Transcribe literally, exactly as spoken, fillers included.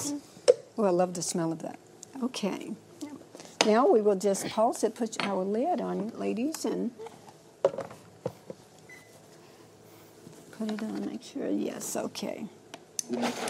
Oh, I love the smell of that. Okay. Now we will just pulse it, put our lid on, ladies, and put it on, make sure, yes, okay.